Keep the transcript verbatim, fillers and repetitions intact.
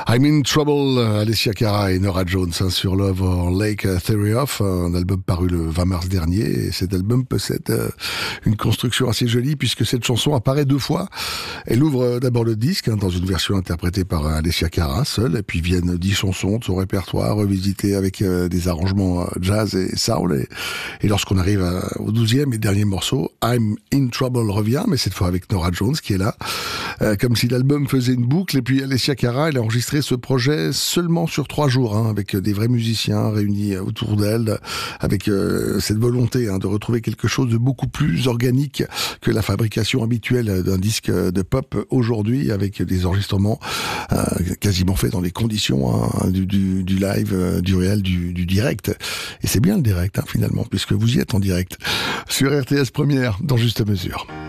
I'm in Trouble, Alessia Cara et Norah Jones hein, sur Love or Lake Theory Of, un album paru le vingt mars dernier. Et cet album possède euh, une construction assez jolie puisque cette chanson apparaît deux fois. Elle ouvre d'abord le disque hein, dans une version interprétée par Alessia Cara seule, et puis viennent dix chansons de son répertoire revisitées avec euh, des arrangements euh, jazz et soul. Et, et lorsqu'on arrive à, au douzième et dernier morceau, I'm in Trouble revient, mais cette fois avec Norah Jones qui est là, euh, comme si l'album faisait une boucle. Et puis Alessia Cara, elle a enregistré ce projet seulement sur trois jours, hein, avec des vrais musiciens réunis autour d'elle, avec euh, cette volonté hein, de retrouver quelque chose de beaucoup plus organique que la fabrication habituelle d'un disque de pop aujourd'hui, avec des enregistrements euh, quasiment faits dans les conditions hein, du, du, du live, euh, du réel, du, du direct. Et c'est bien le direct hein, finalement, puisque vous y êtes en direct sur R T S Première, dans Juste Mesure.